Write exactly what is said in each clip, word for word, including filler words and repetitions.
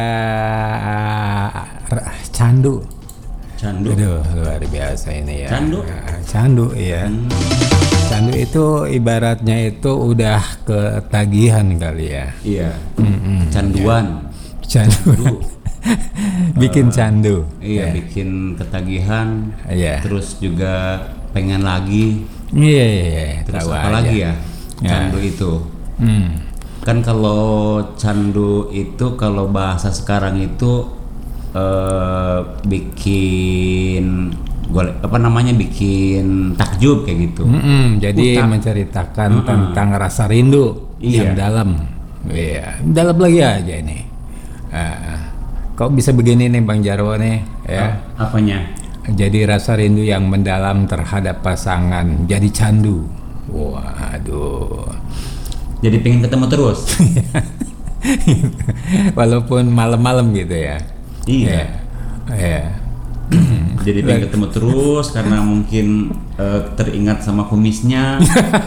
Uh, candu. Candu. Aduh, luar biasa ini ya. Candu. Uh, candu ya. Hmm. Candu itu ibaratnya itu udah ketagihan kali ya. Iya. Mm-mm, Canduan. Ya. Candu. Candu. bikin uh, candu. Iya, yeah. bikin ketagihan. Iya. Yeah. Terus juga pengen lagi. Iya, iya, iya. Terus Tahu apa aja. lagi ya? Candu Ya. itu. Hmm. Kan kalau candu itu kalau bahasa sekarang itu uh, bikin gua apa namanya bikin takjub kayak gitu. Mm-mm, jadi Utak. menceritakan Mm-mm. tentang rasa rindu Iya. yang dalam. Iya, dalam lagi aja ini. Uh, kok bisa begini nih Bang Jarwo nih ya? Uh, apanya? Jadi rasa rindu yang mendalam terhadap pasangan jadi candu. Waduh. Jadi pengen ketemu terus. Walaupun malam-malam gitu ya. Iya. Iya. Jadi pengen ketemu terus karena mungkin uh, teringat sama kumisnya.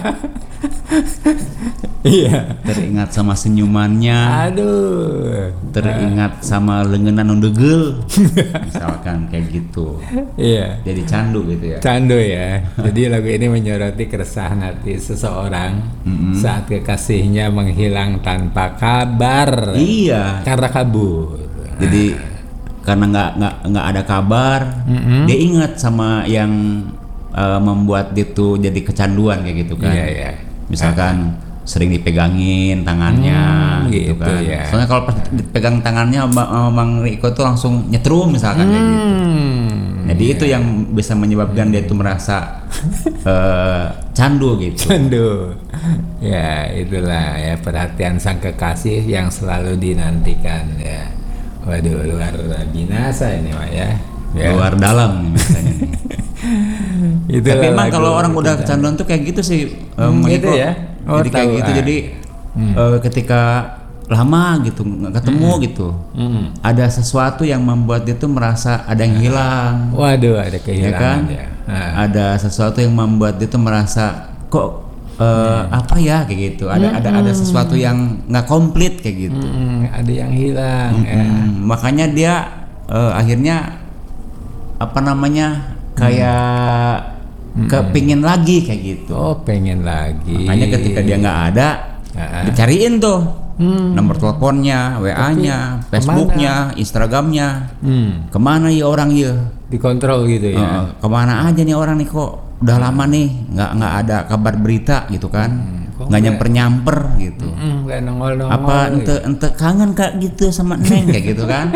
Iya. Teringat sama senyumannya. Aduh. Teringat sama lengenan ondegel. Misalkan kayak gitu. Iya. Jadi candu gitu ya. Candu ya. Jadi lagu ini menyoroti keresahan hati seseorang mm-hmm. saat kekasihnya menghilang tanpa kabar. Iya. Karena kabur. Jadi nah. karena nggak nggak nggak ada kabar, mm-hmm. dia ingat sama yang uh, membuat dia tuh jadi kecanduan kayak gitu kan. Iya, iya. Misalkan uh. sering dipegangin tangannya hmm, gitu, gitu kan. Ya. Soalnya kalau pas dipegang tangannya Bang Riko tuh langsung nyetrum misalkan hmm. kayak gitu. Jadi yeah. itu yang bisa menyebabkan dia tuh merasa uh, candu gitu. Candu. Ya, itulah ya perhatian sang kekasih yang selalu dinantikan ya. Waduh, luar binasa ini Pak ya. Ya. Luar dalam nih misalnya. Tapi emang kalau orang udah kecanduan tuh kayak gitu sih um, hmm, gitu ya. Oh, jadi kayak gitu ah. jadi hmm. uh, ketika lama gitu nggak ketemu hmm. gitu hmm. ada sesuatu yang membuat dia tuh merasa ada yang hilang. Waduh, ada kehilangan ya kan ya. Ah. Ada sesuatu yang membuat dia tuh merasa kok uh, hmm. apa ya kayak gitu ada hmm. ada ada sesuatu yang nggak komplit kayak gitu. Hmm. Ada yang hilang hmm. ya. Makanya dia uh, akhirnya apa namanya kayak hmm. kepingin lagi kayak gitu. Oh, pengen lagi. Makanya ketika dia nggak ada, uh-huh. dicariin tuh hmm. nomor teleponnya, W A-nya, tapi Facebooknya, kemana? Instagramnya, hmm. kemana ya orang ya? Dikontrol gitu ya. Uh, kemana aja nih orang nih kok udah hmm. lama nih nggak nggak ada kabar berita gitu kan? Hmm. Nggak nyamper nyamper gitu. Hmm, nggak nongol-nongol. Apa ente ente kangen kak gitu sama neng kayak gitu kan?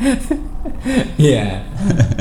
Iya.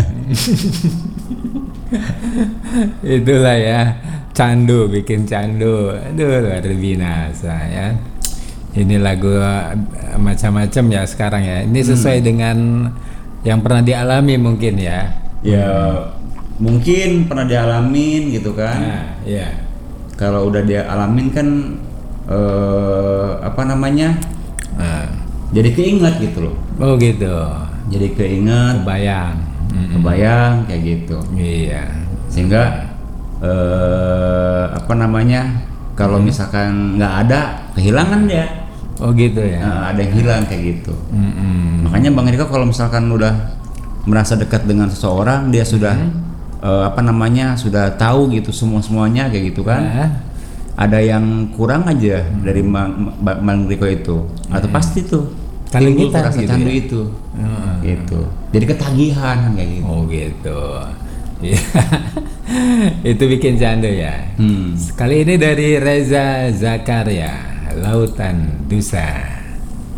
Itulah ya, candu, bikin candu. Aduh, luar binasa ya. Ini lagu macam-macam ya sekarang ya. Ini sesuai hmm. dengan yang pernah dialami mungkin ya. Ya, mungkin pernah dialamin gitu kan. Nah, ya. Kalau udah dia alamin kan eh, apa namanya? Nah, jadi keinget gitu loh. Oh gitu. Jadi keinget, kebayang, mm-mm. kebayang kayak gitu. Iya. Sehingga eh, apa namanya? Kalau mm. misalkan nggak ada, kehilangan dia. Oh gitu ya. Nah, ada yang hilang kayak gitu. Mm-mm. Makanya Bang Riko kalau misalkan udah merasa dekat dengan seseorang, dia sudah mm. eh, apa namanya? Sudah tahu gitu semua semuanya kayak gitu kan. Uh. Ada yang kurang aja mm. dari Bang, Bang Riko itu, mm. atau pasti tuh. Kalau kita rasa gitu candu ya? itu, hmm. gitu. Jadi ketagihan kayak gitu. Oh gitu. Itu bikin candu ya. Hmm. Kali ini dari Reza Zakaria, Lautan Dusa.